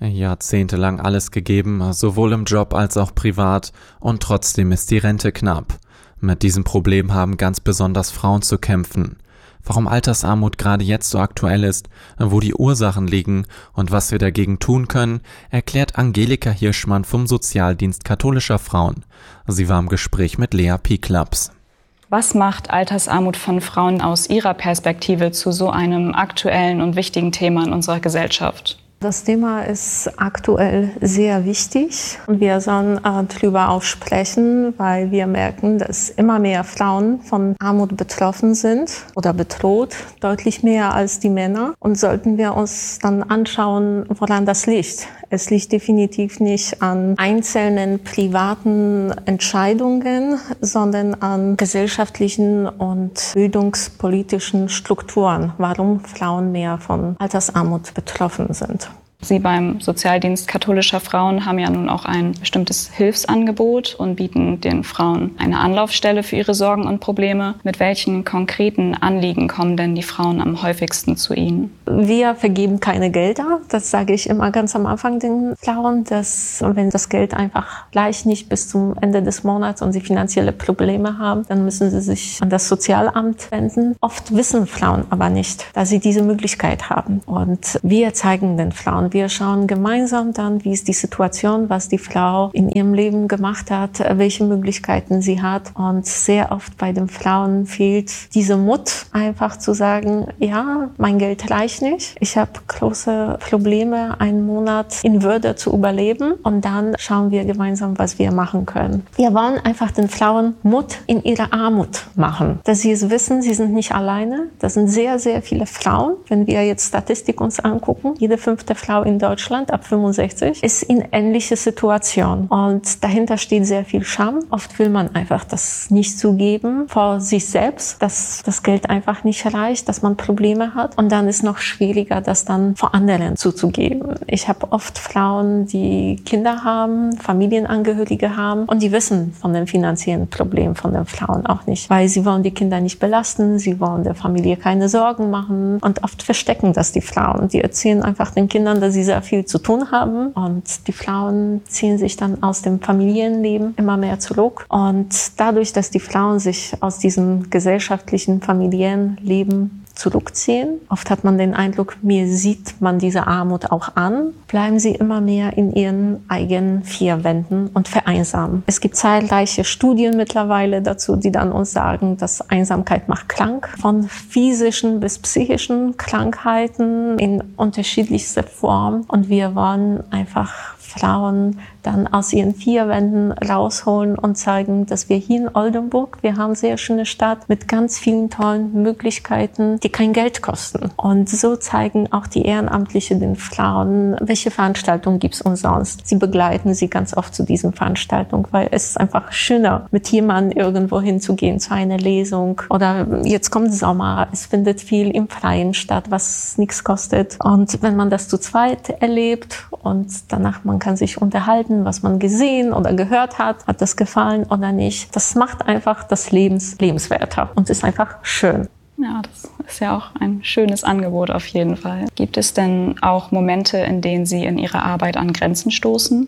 Jahrzehntelang alles gegeben, sowohl im Job als auch privat, und trotzdem ist die Rente knapp. Mit diesem Problem haben ganz besonders Frauen zu kämpfen. Warum Altersarmut gerade jetzt so aktuell ist, wo die Ursachen liegen und was wir dagegen tun können, erklärt Angelika Hirschmann vom Sozialdienst katholischer Frauen. Sie war im Gespräch mit Lea Pieklaps. Was macht Altersarmut von Frauen aus ihrer Perspektive zu so einem aktuellen und wichtigen Thema in unserer Gesellschaft? Das Thema ist aktuell sehr wichtig und wir sollen darüber auch sprechen, weil wir merken, dass immer mehr Frauen von Armut betroffen sind oder bedroht, deutlich mehr als die Männer. Und sollten wir uns dann anschauen, woran das liegt. Es liegt definitiv nicht an einzelnen privaten Entscheidungen, sondern an gesellschaftlichen und bildungspolitischen Strukturen, warum Frauen mehr von Altersarmut betroffen sind. Sie beim Sozialdienst katholischer Frauen haben ja nun auch ein bestimmtes Hilfsangebot und bieten den Frauen eine Anlaufstelle für ihre Sorgen und Probleme. Mit welchen konkreten Anliegen kommen denn die Frauen am häufigsten zu Ihnen? Wir vergeben keine Gelder. Das sage ich immer ganz am Anfang den Frauen, dass wenn das Geld einfach gleich nicht bis zum Ende des Monats und sie finanzielle Probleme haben, dann müssen sie sich an das Sozialamt wenden. Oft wissen Frauen aber nicht, dass sie diese Möglichkeit haben. Und wir zeigen den Frauen, wir schauen gemeinsam dann, wie ist die Situation, was die Frau in ihrem Leben gemacht hat, welche Möglichkeiten sie hat. Und sehr oft bei den Frauen fehlt dieser Mut, einfach zu sagen, ja, mein Geld reicht nicht. Ich habe große Probleme, einen Monat in Würde zu überleben. Und dann schauen wir gemeinsam, was wir machen können. Wir wollen einfach den Frauen Mut in ihrer Armut machen. Dass sie es wissen, sie sind nicht alleine. Das sind sehr, sehr viele Frauen. Wenn wir jetzt Statistik uns angucken, jede 5. Frau in Deutschland ab 65 ist in ähnlicher Situation. Und dahinter steht sehr viel Scham. Oft will man einfach das nicht zugeben vor sich selbst, dass das Geld einfach nicht reicht, dass man Probleme hat. Und dann ist noch schwieriger, das dann vor anderen zuzugeben. Ich habe oft Frauen, die Kinder haben, Familienangehörige haben und die wissen von den finanziellen Problemen von den Frauen auch nicht, weil sie wollen die Kinder nicht belasten, sie wollen der Familie keine Sorgen machen und oft verstecken das die Frauen. Die erzählen einfach den Kindern, dass sie sehr viel zu tun haben und die Frauen ziehen sich dann aus dem Familienleben immer mehr zurück und dadurch, dass die Frauen sich aus diesem gesellschaftlichen Familienleben zurückziehen. Oft hat man den Eindruck, mir sieht man diese Armut auch an, bleiben sie immer mehr in ihren eigenen vier Wänden und vereinsamen. Es gibt zahlreiche Studien mittlerweile dazu, die dann uns sagen, dass Einsamkeit macht krank. Von physischen bis psychischen Krankheiten in unterschiedlichster Form. Und wir wollen einfach Frauen dann aus ihren vier Wänden rausholen und zeigen, dass wir hier in Oldenburg, wir haben eine sehr schöne Stadt mit ganz vielen tollen Möglichkeiten, die kein Geld kosten. Und so zeigen auch die Ehrenamtlichen den Frauen, welche Veranstaltungen gibt es umsonst. Sie begleiten sie ganz oft zu diesen Veranstaltungen, weil es ist einfach schöner, mit jemandem irgendwo hinzugehen, zu einer Lesung. Oder jetzt kommt Sommer, es findet viel im Freien statt, was nichts kostet. Und wenn man das zu zweit erlebt und danach man kann sich unterhalten, was man gesehen oder gehört hat das gefallen oder nicht. Das macht einfach das lebenswerter und ist einfach schön. Ja, das ist ja auch ein schönes Angebot auf jeden Fall. Gibt es denn auch Momente, in denen Sie in Ihrer Arbeit an Grenzen stoßen?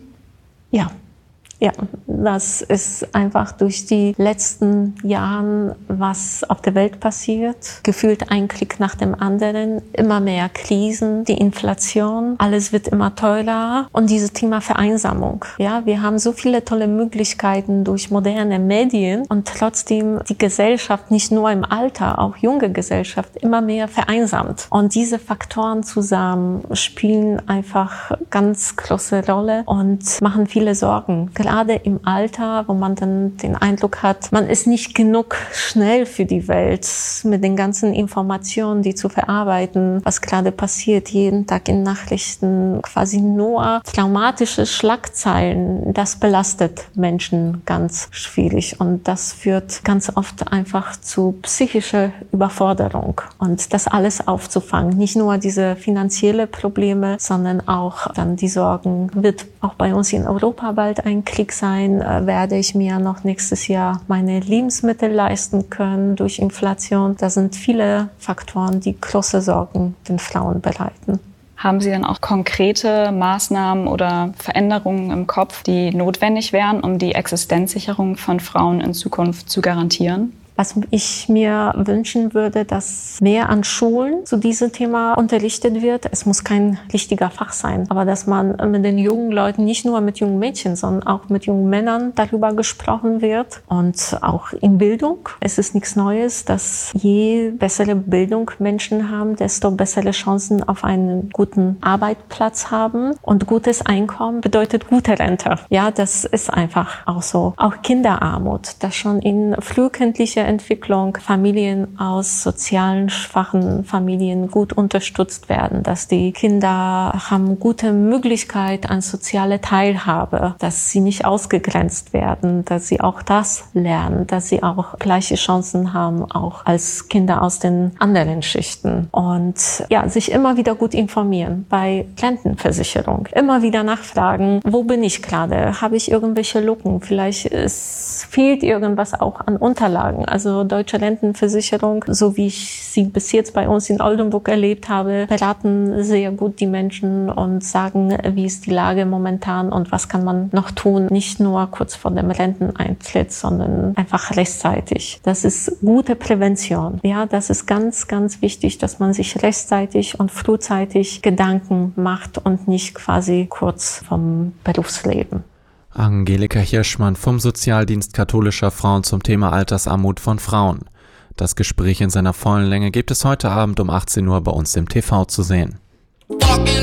Ja, das ist einfach durch die letzten Jahren, was auf der Welt passiert. Gefühlt ein Krieg nach dem anderen, immer mehr Krisen, die Inflation, alles wird immer teurer und dieses Thema Vereinsamung. Ja, wir haben so viele tolle Möglichkeiten durch moderne Medien und trotzdem die Gesellschaft, nicht nur im Alter, auch junge Gesellschaft, immer mehr vereinsamt. Und diese Faktoren zusammen spielen einfach ganz große Rolle und machen viele Sorgen. Gerade im Alter, wo man dann den Eindruck hat, man ist nicht genug schnell für die Welt mit den ganzen Informationen, die zu verarbeiten, was gerade passiert, jeden Tag in Nachrichten, quasi nur traumatische Schlagzeilen, das belastet Menschen ganz schwierig und das führt ganz oft einfach zu psychischer Überforderung und das alles aufzufangen, nicht nur diese finanzielle Probleme, sondern auch dann die Sorgen, wird auch bei uns in Europa bald ein Krieg sein, werde ich mir noch nächstes Jahr meine Lebensmittel leisten können durch Inflation. Da sind viele Faktoren, die große Sorgen den Frauen bereiten. Haben Sie denn auch konkrete Maßnahmen oder Veränderungen im Kopf, die notwendig wären, um die Existenzsicherung von Frauen in Zukunft zu garantieren? Was ich mir wünschen würde, dass mehr an Schulen zu diesem Thema unterrichtet wird. Es muss kein richtiger Fach sein, aber dass man mit den jungen Leuten, nicht nur mit jungen Mädchen, sondern auch mit jungen Männern darüber gesprochen wird. Und auch in Bildung. Es ist nichts Neues, dass je bessere Bildung Menschen haben, desto bessere Chancen auf einen guten Arbeitsplatz haben. Und gutes Einkommen bedeutet gute Rente. Ja, das ist einfach auch so. Auch Kinderarmut, das schon in frühkindlicher Entwicklung Familien aus sozialen schwachen Familien gut unterstützt werden, dass die Kinder haben gute Möglichkeit an soziale Teilhabe, dass sie nicht ausgegrenzt werden, dass sie auch das lernen, dass sie auch gleiche Chancen haben, auch als Kinder aus den anderen Schichten. Und ja, sich immer wieder gut informieren bei Rentenversicherung. Immer wieder nachfragen, wo bin ich gerade? Habe ich irgendwelche Lücken? Vielleicht fehlt irgendwas auch an Unterlagen. Also Deutsche Rentenversicherung, so wie ich sie bis jetzt bei uns in Oldenburg erlebt habe, beraten sehr gut die Menschen und sagen, wie ist die Lage momentan und was kann man noch tun. Nicht nur kurz vor dem Renteneintritt, sondern einfach rechtzeitig. Das ist gute Prävention. Ja, das ist ganz, ganz wichtig, dass man sich rechtzeitig und frühzeitig Gedanken macht und nicht quasi kurz vom Berufsleben. Angelika Hirschmann vom Sozialdienst katholischer Frauen zum Thema Altersarmut von Frauen. Das Gespräch in seiner vollen Länge gibt es heute Abend um 18 Uhr bei uns im TV zu sehen.